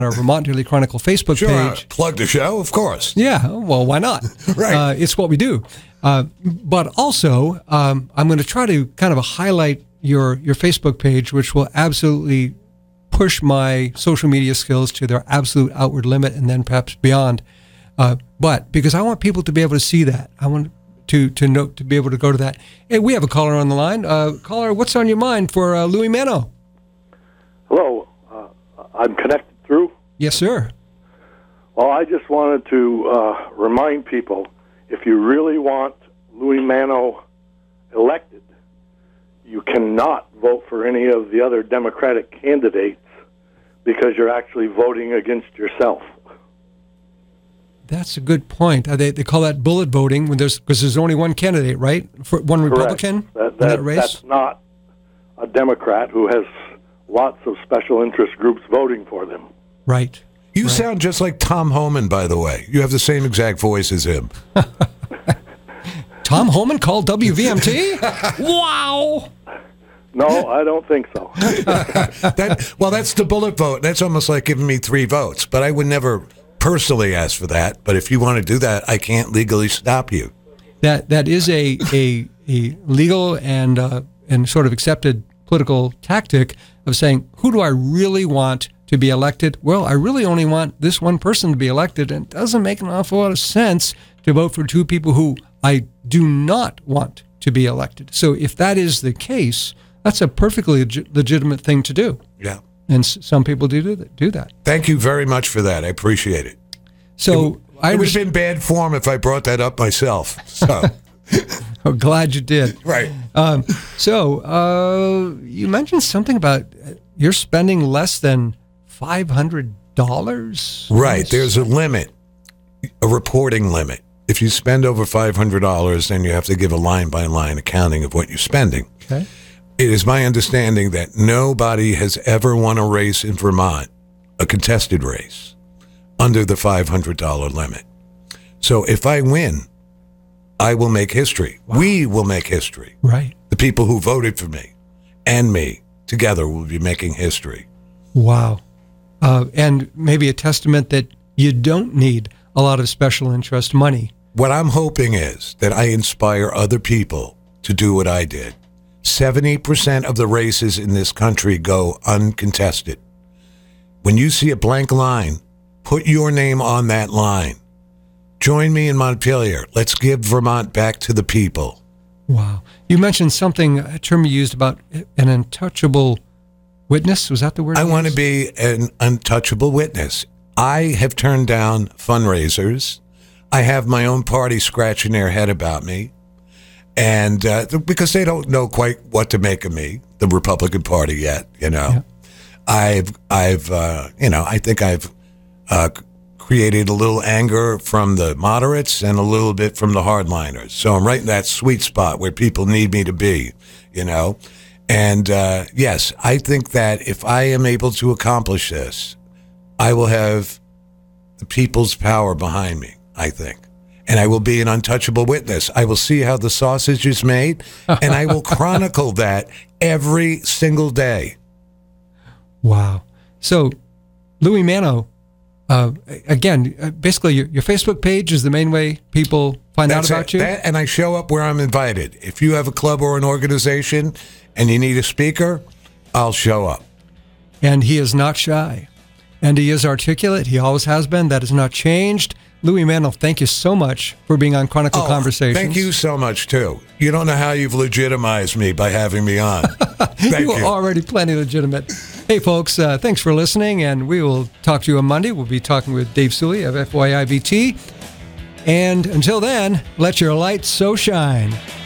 our Vermont Daily Chronicle Facebook page. Plug the show, of course. Yeah, well, why not? Right. It's what we do. But also, I'm going to try to kind of highlight your Facebook page, which will absolutely push my social media skills to their absolute outward limit and then perhaps beyond. But because I want people to be able to see that, I want to be able to go to that. Hey, we have a caller on the line. Caller, what's on your mind for Louis Mano? Hello, I'm connected through. Yes, sir. Well, I just wanted to remind people, if you really want Louis Mano elected, you cannot vote for any of the other Democratic candidates because you're actually voting against yourself. That's a good point. They call that bullet voting because there's only one candidate, right? For one Republican in that race? That's not a Democrat who has lots of special interest groups voting for them. Right. You sound just like Tom Homan, by the way. You have the same exact voice as him. Tom Homan called WVMT? Wow. No, I don't think so. That's the bullet vote. That's almost like giving me 3 votes. But I would never personally ask for that. But if you want to do that, I can't legally stop you. That is a legal and sort of accepted political tactic of saying, who do I really want to be elected? Well, I really only want this one person to be elected, and it doesn't make an awful lot of sense to vote for 2 people who I do not want to be elected. So if that is the case, that's a perfectly legitimate thing to do. Yeah. And some people do that. Thank you very much for that. I appreciate it. So it would have been bad form if I brought that up myself. So I'm glad you did. Right. So you mentioned something about you're spending less than $500. Right. There's a limit, a reporting limit. If you spend over $500, then you have to give a line-by-line accounting of what you're spending. Okay. It is my understanding that nobody has ever won a race in Vermont, a contested race, under the $500 limit. So if I win, I will make history. Wow. We will make history. Right. The people who voted for me and me together will be making history. Wow. And maybe a testament that you don't need a lot of special interest money. What I'm hoping is that I inspire other people to do what I did. 70% of the races in this country go uncontested. When you see a blank line, put your name on that line. Join me in Montpelier. Let's give Vermont back to the people. Wow. You mentioned something, a term you used about an untouchable witness. Was that the word? I want to be an untouchable witness. I have turned down fundraisers. I have my own party scratching their head about me. And because they don't know quite what to make of me, the Republican Party yet, Yeah. I think I've created a little anger from the moderates and a little bit from the hardliners. So I'm right in that sweet spot where people need me to be, And yes, I think that if I am able to accomplish this, I will have the people's power behind me, I think. And I will be an untouchable witness. I will see how the sausage is made, and I will chronicle that every single day. Wow. So, Louis Mano, again, basically your Facebook page is the main way people find out about you? And I show up where I'm invited. If you have a club or an organization and you need a speaker, I'll show up. And he is not shy. And he is articulate. He always has been. That has not changed. Louis Mano, thank you so much for being on Chronicle Conversations. Thank you so much, too. You don't know how you've legitimized me by having me on. Thank you. You are already plenty legitimate. Hey, folks, thanks for listening, and we will talk to you on Monday. We'll be talking with Dave Sully of FYIVT. And until then, let your light so shine.